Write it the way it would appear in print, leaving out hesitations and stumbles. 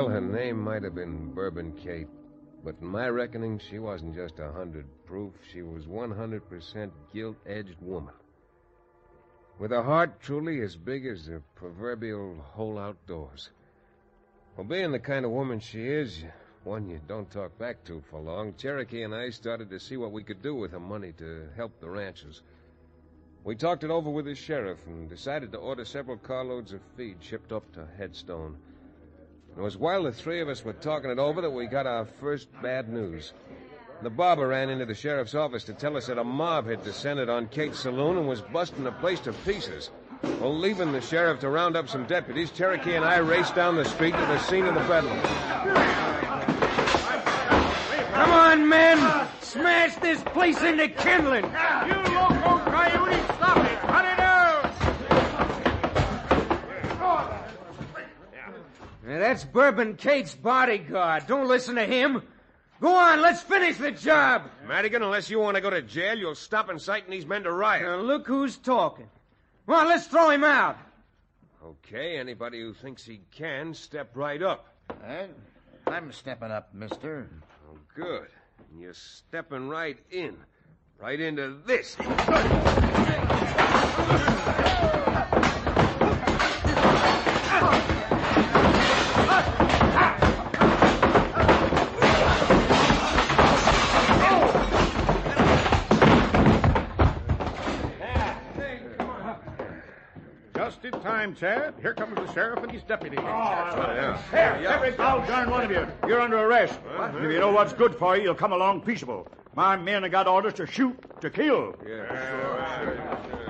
Well, her name might have been Bourbon Kate, but in my reckoning, she wasn't just 100 proof. She was 100% gilt-edged woman. With a heart truly as big as the proverbial whole outdoors. Well, being the kind of woman she is, one you don't talk back to for long, Cherokee and I started to see what we could do with her money to help the ranchers. We talked it over with the sheriff and decided to order several carloads of feed shipped up to Headstone. It was while the three of us were talking it over that we got our first bad news. The barber ran into the sheriff's office to tell us that a mob had descended on Kate's saloon and was busting the place to pieces. Well, leaving the sheriff to round up some deputies, Cherokee and I raced down the street to the scene of the bedlam. Come on, men! Smash this place into kindling! You loco coyote, stop it! Cut it out! Now, that's Bourbon Kate's bodyguard. Don't listen to him. Go on, let's finish the job. Madigan, unless you want to go to jail, you'll stop inciting these men to riot. Now, look who's talking. Come on, let's throw him out. Okay, anybody who thinks he can, step right up. I'm stepping up, mister. Oh, good. And you're stepping right in. Right into this. Just in time, Chad. Here comes the sheriff and his deputy. Yeah. Every darn one of you. You're under arrest. If you know what's good for you, you'll come along peaceable. My men have got orders to shoot, to kill. Yeah, sure.